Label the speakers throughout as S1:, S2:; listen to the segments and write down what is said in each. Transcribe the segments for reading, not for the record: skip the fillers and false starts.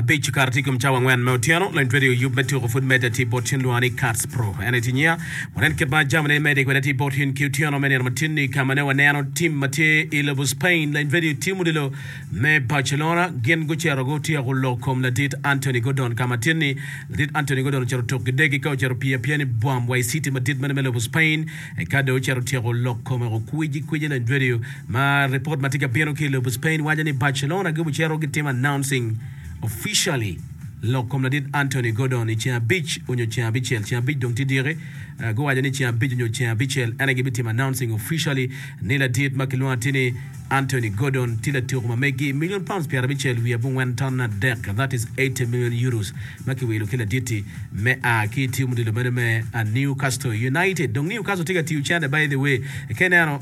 S1: beach kartikum chawangwan mautiano len video you betu food meta ti botin luani cards pro anetinya wonen kirma jamane mede kwenati botin qtiano mene matini kamane wanano team mate ilabus Spain len video timudilo me Barcelona gen guchero gotia gollo kom la dit Anthony Gordon kamatini dit Anthony Gordon chero tok degi ka chero pia piani bom way city madid mene melo Spain e kado chero tio gollo kom ro kuiji len video ma report matika piano kilo Spain wajani Barcelona guchero gitima announcing officially lokom la dit Anthony Gordon ni chia beach onyo chia beach dong tidire go wajani chia beach onyo chia beach ana gibitima announcing officially nila dit makilwa tini Anthony Gordon tila turma megi million pounds per Michel we have one ton deck that is 80 million euros maki we look at diti me a ki team de me a Newcastle United dong Newcastle tiga tiu chanda by the way kenano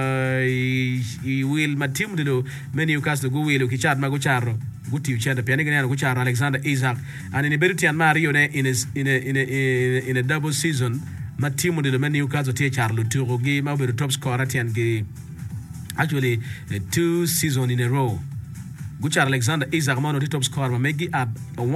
S1: he will ma team de me Newcastle go will ki chat ma go charo go tiu chanda piani kenano go charo Alexander Isak and in Bertian Mario ne in a double season ma team de me Newcastle tia charlo turo gi ma be top scorer tian gi actually 2 seasons in a row. Guchar Alexander Isak Mano top scorer megi up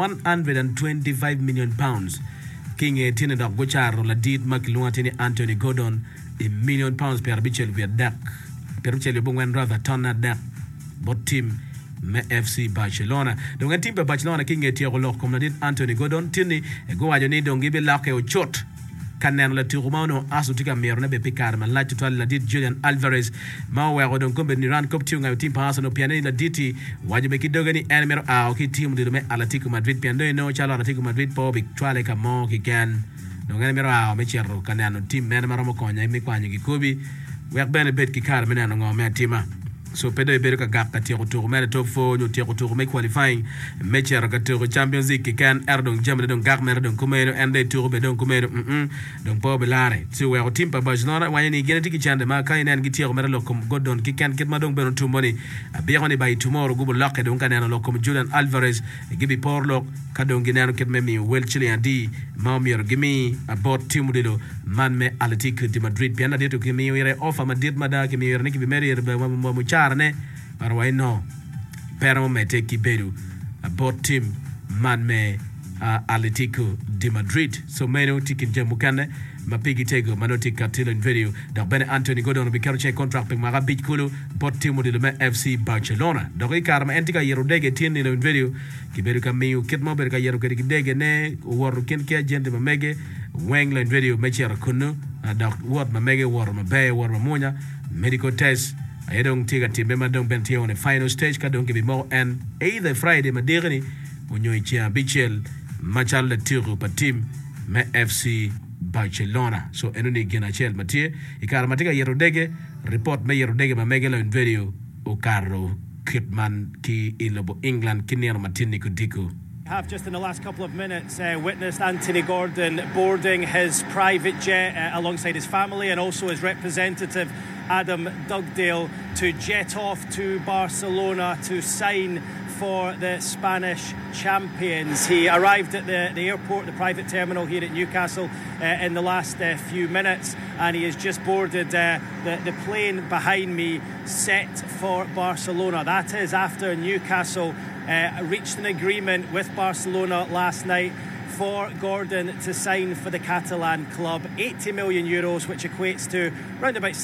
S1: 125 million pounds. King 18 dog Guchar la dit Makiluatini Anthony Gordon £1 million per Bichel we dak. Per Bichel bongwen rather turn dak. Bot team me FC Barcelona. Donc team Barcelona King 18 lok comme la dit Anthony Gordon tini go ajoni donc gibe lak e chot. Kanen la turumano asutika merona be pikar man la tutwal la dit Julian Alvarez ma wa godon kombe ni ran kop tiunga team pass no piane la diti wajibe kidogani enmero a ki team de me Atletico Madrid piando no chala Atletico Madrid po big twale ka mo ki gan no enmero a me cherro kanen team men maro mo konya mi kwanya ki kobi wek ben bet ki kar men no ngome tima so pedo ibero ka gap kati ko tour men top 4 no tiro tour me qualifying match ya ka tour Champions League kan erdong jamde don gak mer don kumeno ende tour be don kumeno don po belare so we team pa Barcelona wanya ni geneti ki chande ma kan nan gitiro mer lo kom Gordon ki kan kit ma don ben tumoni be ngoni by tomorrow go lock don kan nan lo kom Julian Alvarez gibi porlo ka don ginano kit me mi wel chili andi ma mi gimi about team de man me Atletico de Madrid piana de to kimi wire offer Madrid mada kimi wire ki be mer mo charne parway no pero mete kiberu about team man me Atletico de Madrid so meno tikin jamukane mapigi tego manoti katilo in video da ben Anthony Gordon be karo check contract pe maga big kulu bot team de me FC Barcelona do karma entika yero dege tin in video kiberu kamiu kitmo ber ka yero dege ne woru ken ke agent ma mege wengland video mechera kunu da word ma mege wor ma be wor ma munya medical test I don't take a team member don't bent here on the final stage ka don't give me more and either Friday madirni onyo ichia bichel machal le tiro pa team me FC Barcelona so enuni gena chel matie ikara matika yerodege report me yerodege ma megelo in video o carro Kitman ki ilobo England kinero matini kudiko.
S2: Have just in the last couple of minutes witnessed Anthony Gordon boarding his private jet alongside his family and also his representative Adam Dugdale to jet off to Barcelona to sign for the Spanish champions. He arrived at the airport, the private terminal here at Newcastle in the last few minutes, and he has just boarded the plane behind me set for Barcelona. That is after Newcastle reached an agreement with Barcelona last night for Gordon to sign for the Catalan club. 80 million euros, which equates to around about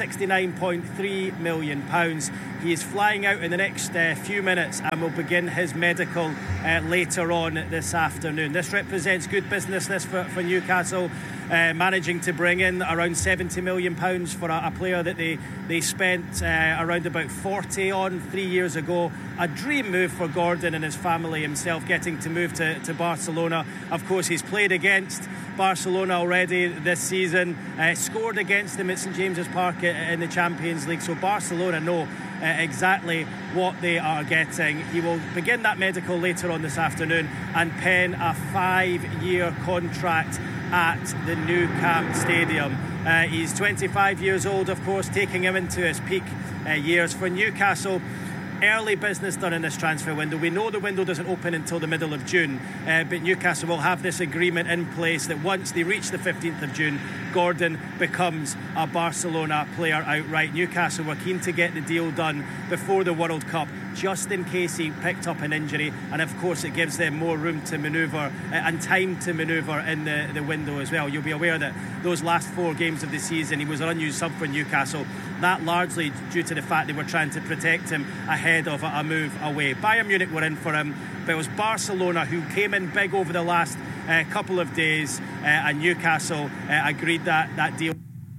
S2: £69.3 million. He is flying out in the next few minutes and will begin his medical later on this afternoon. This represents good business, this for Newcastle, managing to bring in around £70 million for a player that they spent around about 40 on 3 years ago. A dream move for Gordon and his family himself, getting to move to Barcelona. Of course, he's played against Barcelona already this season, scored against them at St James's Park in the Champions League, so Barcelona know exactly what they are getting. He will begin that medical later on this afternoon and pen a 5-year contract at the Nou Camp Stadium. He's 25 years old, of course, taking him into his peak years for Newcastle. Early business done in this transfer window. We know the window doesn't open until the middle of June, but Newcastle will have this agreement in place that once they reach the 15th of June, Gordon becomes a Barcelona player outright. Newcastle were keen to get the deal done before the World Cup, just in case he picked up an injury, and of course it gives them more room to manoeuvre and time to manoeuvre in the window as well. You'll be aware that those last 4 games of the season he was an unused sub for Newcastle, that largely due to the fact they were trying to protect him ahead of a move away. Bayern Munich were in for him, but it was Barcelona who came in big over the last couple of days, and Newcastle agreed that deal.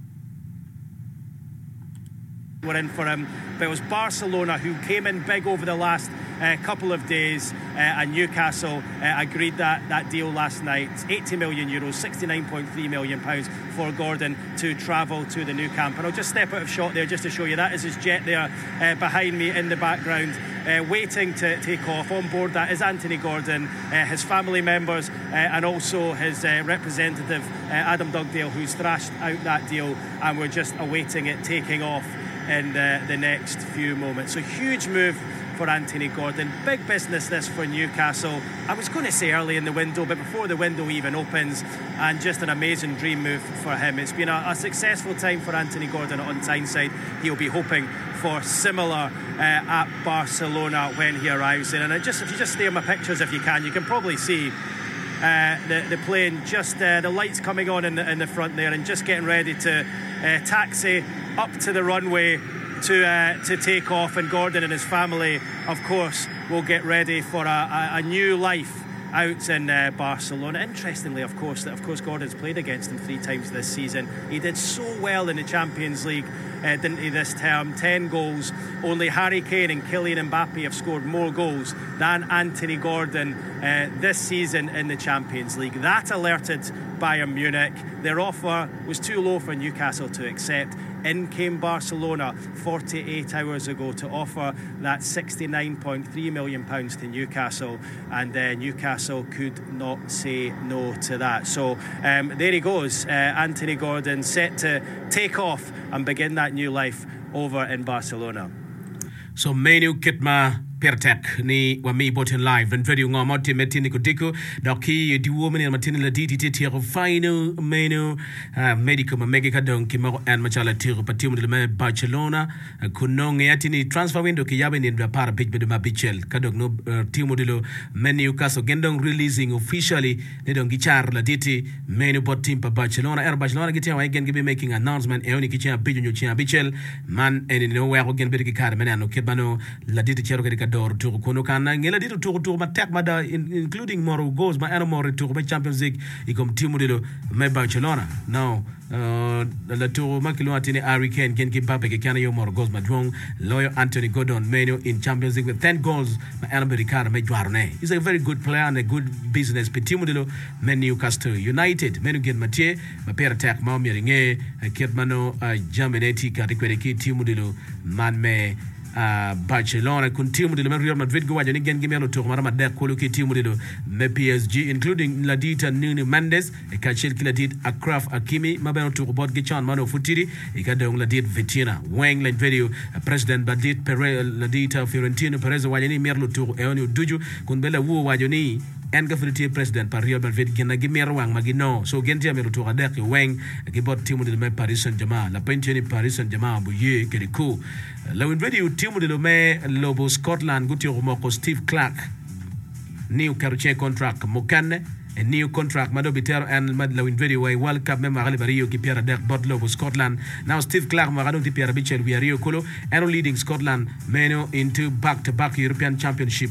S2: Were in for him, but it was Barcelona who came in big over the last couple of days, and Newcastle agreed that deal last night. 80 million euros, £69.3 million for Gordon to travel to the Nou Camp. And I'll just step out of shot there just to show you that is his jet there behind me in the background, waiting to take off. On board that is Anthony Gordon, his family members, and also his representative Adam Dugdale, who's thrashed out that deal, and we're just awaiting it taking off in the next few moments. So huge move for Anthony Gordon. Big business this for Newcastle. I was going to say early in the window, but before the window even opens, and just an amazing dream move for him. It's been a successful time for Anthony Gordon on Tyneside. He'll be hoping for similar at Barcelona when he arrives in. And if you just stare at my pictures if you can probably see the plane, just the lights coming on in the front there, and just getting ready to taxi up to the runway to take off. And Gordon and his family, of course, will get ready for a new life out in Barcelona. Interestingly, of course, Gordon's played against him 3 times this season. He did so well in the Champions League, didn't he, this term? 10 goals. Only Harry Kane and Kylian Mbappe have scored more goals than Anthony Gordon this season in the Champions League. That alerted Bayern Munich. Their offer was too low for Newcastle to accept. In came Barcelona 48 hours ago to offer that £69.3 million to Newcastle, and Newcastle could not say no to that. So there he goes, Anthony Gordon, set to take off and begin that new life over in Barcelona.
S1: So menu kitma pertek ni wami botin live and video ngomoti metini kutiko doki di woman and matini la diti tiro final menu medical mega don kimaro and machala tiro patimu de Barcelona kunong yatini transfer window ki yabe ni para pitch beduma bichel kadok no timo de lo menu Newcastle gendong releasing officially they don't gichar la diti menu bot team pa Barcelona gitia wa again be making announcement e oni kicha bichel man and no where again be ki kar menano kebano la diti chero ke dor tour kono kana ngela dito tour matek mada including more goals ma ana more tour ba Champions League ikom timu dilo me Barcelona now la tour makilo atini Harry Kane gen ki Mbappe ke kana yo more goals ma drong loyal Anthony Gordon menu in Champions League with 10 goals ma ana berikar me juarne. He's a very good player and a good business pe timu dilo men Newcastle United menu gen Mathieu ma per attack ma miringe ketmano Jameneti ka rekwere ki timu dilo man me Barcelona continue de Real Madrid go wajani gen gimelo to mara madde ko ki timu de me PSG including Ladita Nuno Mendes e ka chel kiladit Akraf Hakimi mabeno to bot gichan mano futiri e ka dong Ladit Vitina weng len video president Badit Perez Ladita Fiorentino Perez wajani merlo to e oni duju kun bela wo wajani en gafriti president par Real Madrid gena gimer wang magino so gen tiamero to adek weng ki bot timu de me Paris Saint-Germain la penteni Paris Saint-Germain bu ye keriku la win video timu de me lobo Scotland gutio moko Steve Clark new career contract mokane a new contract mado biter and mad la win video way World Cup member ali bario ki Pierre Dek bot lobo Scotland now Steve Clark magado ti Pierre Bichel we are kolo and leading Scotland meno into back-to-back European Championship